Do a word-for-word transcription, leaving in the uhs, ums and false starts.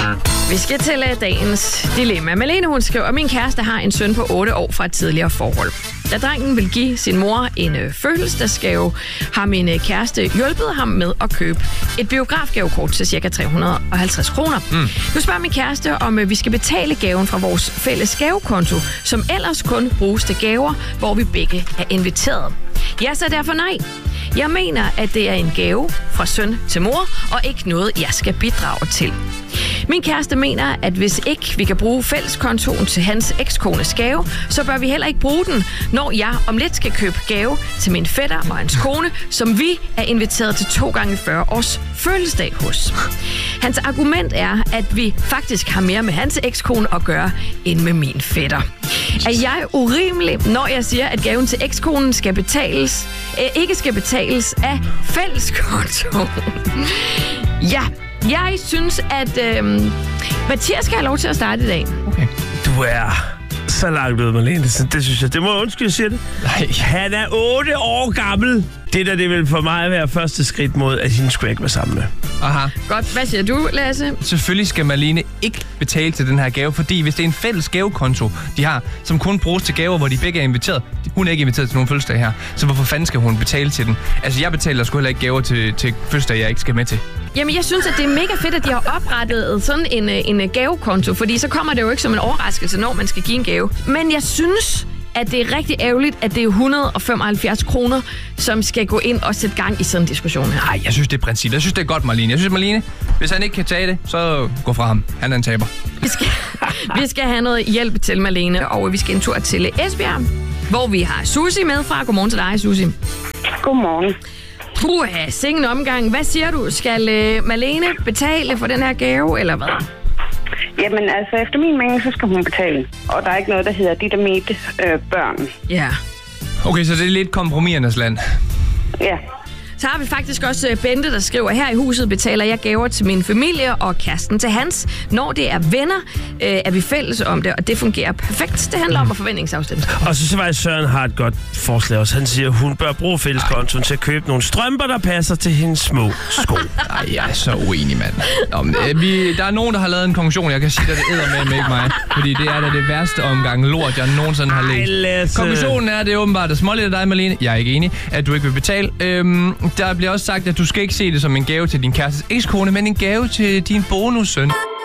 Vi skal til dagens dilemma. Malene, hun skriver, at min kæreste har en søn på otte år fra et tidligere forhold. Da drengen vil give sin mor en øh, fødselsdagsgave, har min øh, kæreste hjulpet ham med at købe et biografgavekort til ca. tre hundrede og halvtreds kroner. Mm. Nu spørger min kæreste, om øh, vi skal betale gaven fra vores fælles gavekonto, som ellers kun bruges til gaver, hvor vi begge er inviteret. Jeg så derfor nej. Jeg mener, at det er en gave fra søn til mor, og ikke noget, jeg skal bidrage til. Min kæreste mener, at hvis ikke vi kan bruge fælleskontoen til hans ekskones gave, så bør vi heller ikke bruge den, når jeg om lidt skal købe gave til min fætter og hans kone, som vi er inviteret til to gange fyrre års fødselsdag hos. Hans argument er, at vi faktisk har mere med hans ekskone at gøre, end med min fætter. Er jeg urimelig, når jeg siger, at gaven til ekskonen skal betales, øh, ikke skal betales af fælleskontoen? Ja. Jeg synes, at øh, Mathias skal have lov til at starte i dag. Okay. Du er så langt ud, Malene. Det synes jeg. Det må jeg undskylde, jeg siger det. Nej. Han er otte år gammel. Det der, det vil for mig være første skridt mod, at hende skulle ikke være sammen med. Aha. Godt. Hvad siger du, Lasse? Selvfølgelig skal Malene ikke betale til den her gave, fordi hvis det er en fælles gavekonto, de har, som kun bruges til gaver, hvor de begge er inviteret, hun er ikke inviteret til nogen fødselsdag her, så hvorfor fanden skal hun betale til den? Altså, jeg betaler sgu heller ikke gaver til, til fødselsdag, jeg ikke skal med til. Jamen, jeg synes, at det er mega fedt, at de har oprettet sådan en, en gavekonto, fordi så kommer det jo ikke som en overraskelse, når man skal give en gave. Men jeg synes, at det er rigtig ærgerligt, at det er et hundrede og femoghalvfjerds kroner, som skal gå ind og sætte gang i sådan en diskussion her. Nej, jeg synes, det er princippet. Jeg synes, det er godt, Marlene. Jeg synes, Marlene, hvis han ikke kan tage det, så gå fra ham. Han er en taber. Vi skal, vi skal have noget hjælp til Malene, og vi skal en tur til Esbjerg, hvor vi har Susie med fra. Godmorgen til dig, Susie. Godmorgen. Puha, sikke en omgang. Hvad siger du? Skal øh, Malene betale for den her gave, eller hvad? Jamen altså, efter min mening, så skal hun betale. Og der er ikke noget, der hedder dit og mit øh, børn. Ja. Okay, så det er lidt kompromisernes land. Ja. Så har vi faktisk også Bente, der skriver, her i huset betaler jeg gaver til min familie og kæresten til hans. Når det er venner, øh, er vi fælles om det, og det fungerer perfekt. Det handler om at forventningsafstemme. Og så så var Søren har et godt forslag også. Han siger, at hun bør bruge fælleskontoen til at købe nogle strømper, der passer til hendes små sko. Nej, jeg er så uenig, mand. Nå, men, øh, vi, der er nogen, der har lavet en konklusion. Jeg kan sige, at det æder med, med ikke mig. Fordi det er da det værste omgang lort, jeg nogensinde har læst. Ej, Lasse. Konklusionen er, at det er åbenbart at småligt af dig, Malene. Jeg er ikke enig, at du ikke vil betale. Øhm, der bliver også sagt, at du skal ikke se det som en gave til din kærestes ekskone, men en gave til din bonussøn.